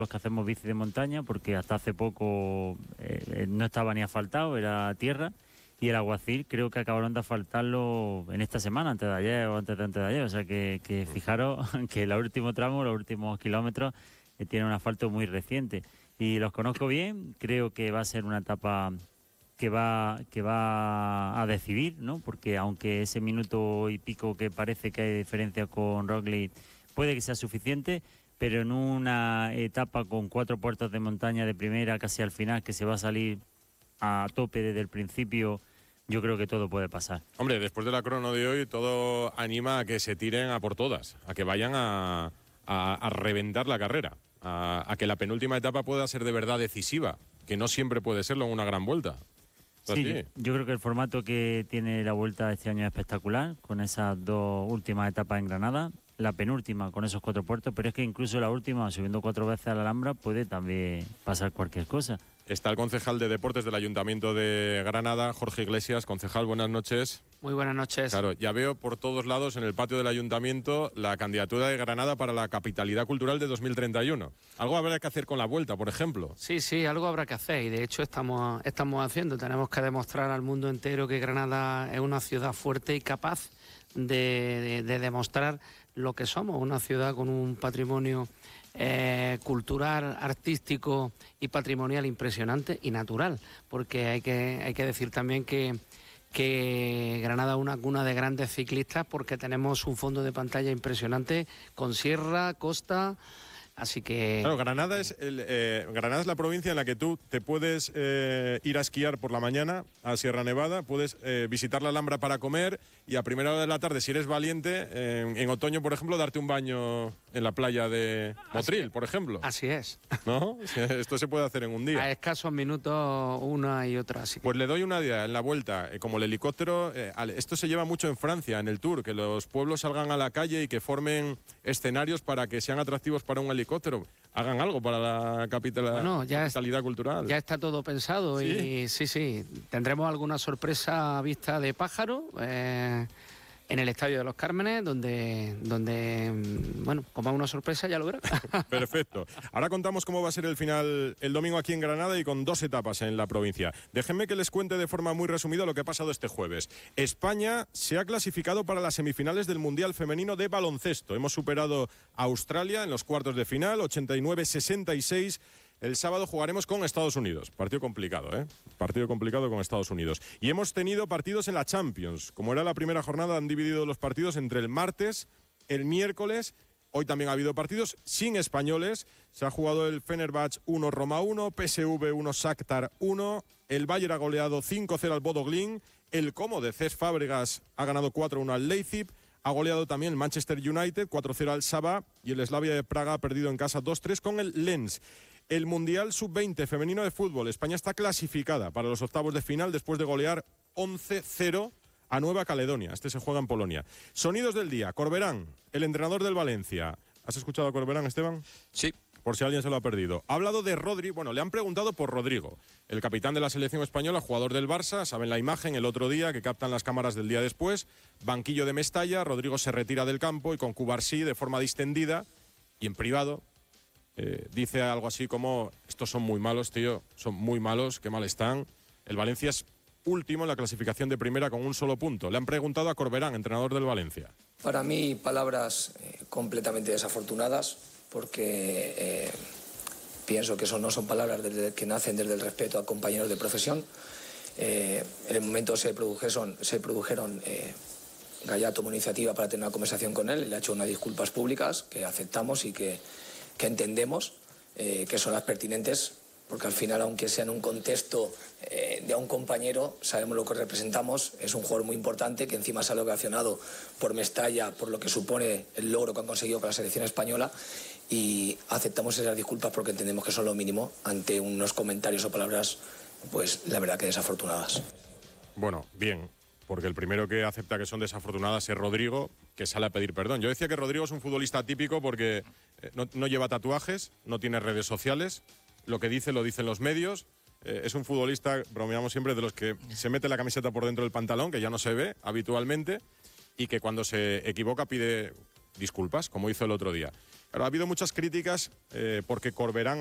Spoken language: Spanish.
los que hacemos bici de montaña, porque hasta hace poco no estaba ni asfaltado, era tierra, y el alguacil creo que acabaron de asfaltarlo en esta semana, antes de ayer o antes de ayer, o sea que fijaros que el último tramo, los últimos kilómetros, tiene un asfalto muy reciente, y los conozco bien, creo que va a ser una etapa que va a decidir, ¿no? Porque aunque ese minuto y pico que parece que hay diferencia con Roglic puede que sea suficiente, pero en una etapa con 4 puertos de montaña de primera, casi al final, que se va a salir a tope desde el principio, yo creo que todo puede pasar. Hombre, después de la crono de hoy, todo anima a que se tiren a por todas, a que vayan a reventar la carrera, a que la penúltima etapa pueda ser de verdad decisiva, que no siempre puede serlo en una gran vuelta. Sí, yo creo que el formato que tiene la Vuelta este año es espectacular, con esas 2 últimas etapas en Granada, la penúltima con esos 4 puertos, pero es que incluso la última, subiendo 4 veces a la Alhambra, puede también pasar cualquier cosa. Está el concejal de Deportes del Ayuntamiento de Granada, Jorge Iglesias. Concejal, buenas noches. Muy buenas noches. Claro, ya veo por todos lados en el patio del Ayuntamiento la candidatura de Granada para la capitalidad cultural de 2031. ¿Algo habrá que hacer con la Vuelta, por ejemplo? Sí, algo habrá que hacer y de hecho estamos haciendo. Tenemos que demostrar al mundo entero que Granada es una ciudad fuerte y capaz de demostrar lo que somos, una ciudad con un patrimonio cultural, artístico y patrimonial impresionante y natural, porque hay que decir también que Granada es una cuna de grandes ciclistas porque tenemos un fondo de pantalla impresionante con sierra, costa, así que... Claro, Granada es la provincia en la que tú te puedes ir a esquiar por la mañana a Sierra Nevada, puedes visitar la Alhambra para comer y a primera hora de la tarde, si eres valiente, en otoño, por ejemplo, darte un baño en la playa de Motril, por ejemplo. Así es. ¿No? Esto se puede hacer en un día. A escasos minutos una y otra. Así que... Pues le doy una idea en la Vuelta, como el helicóptero, esto se lleva mucho en Francia, en el Tour, que los pueblos salgan a la calle y que formen escenarios para que sean atractivos para un helicóptero. Hagan algo para la capitalidad cultural. Ya está todo pensado. ¿Sí? Y sí, tendremos alguna sorpresa a vista de pájaro en el Estadio de los Cármenes, donde bueno, como es una sorpresa ya lo verás. Perfecto. Ahora contamos cómo va a ser el final el domingo aquí en Granada y con 2 etapas en la provincia. Déjenme que les cuente de forma muy resumida lo que ha pasado este jueves. España se ha clasificado para las semifinales del Mundial Femenino de Baloncesto. Hemos superado a Australia en los cuartos de final, 89-66. El sábado jugaremos con Estados Unidos. Partido complicado, ¿eh? Partido complicado con Estados Unidos. Y hemos tenido partidos en la Champions. Como era la primera jornada, han dividido los partidos entre el martes, el miércoles. Hoy también ha habido partidos sin españoles. Se ha jugado el Fenerbahce 1, Roma 1, PSV 1, Shakhtar 1. El Bayern ha goleado 5-0 al Bodo Glimt. El Como de Cesc Fábregas ha ganado 4-1 al Leipzig. Ha goleado también el Manchester United 4-0 al Saba. Y el Slavia de Praga ha perdido en casa 2-3 con el Lens. El Mundial Sub-20 femenino de fútbol. España está clasificada para los octavos de final después de golear 11-0 a Nueva Caledonia. Este se juega en Polonia. Sonidos del día. Corberán, el entrenador del Valencia. ¿Has escuchado a Corberán, Esteban? Sí. Por si alguien se lo ha perdido. Ha hablado de Rodrigo. Bueno, le han preguntado por Rodrigo, el capitán de la selección española, jugador del Barça. Saben la imagen el otro día que captan las cámaras del día después. Banquillo de Mestalla. Rodrigo se retira del campo y con Cubarsí de forma distendida y en privado. Dice algo así como: estos son muy malos, tío, son muy malos, qué mal están. El Valencia es último en la clasificación de primera con un solo punto. Le han preguntado a Corberán, entrenador del Valencia. Para mí, palabras completamente desafortunadas, porque pienso que eso no son palabras que nacen desde el respeto a compañeros de profesión. En el momento se produjeron Gallar tomó iniciativa para tener una conversación con él, le ha hecho unas disculpas públicas que aceptamos y que entendemos que son las pertinentes, porque al final, aunque sea en un contexto de a un compañero, sabemos lo que representamos. Es un jugador muy importante que encima sale ovacionado por Mestalla, por lo que supone el logro que han conseguido con la selección española, y aceptamos esas disculpas porque entendemos que son lo mínimo ante unos comentarios o palabras, pues la verdad que desafortunadas. Bueno, bien, porque el primero que acepta que son desafortunadas es Rodrigo, que sale a pedir perdón. Yo decía que Rodrigo es un futbolista atípico porque no lleva tatuajes, no tiene redes sociales, lo que dice lo dicen los medios. Es un futbolista, bromeamos siempre, de los que se mete la camiseta por dentro del pantalón, que ya no se ve habitualmente, y que cuando se equivoca pide disculpas, como hizo el otro día. Pero ha habido muchas críticas porque Corberán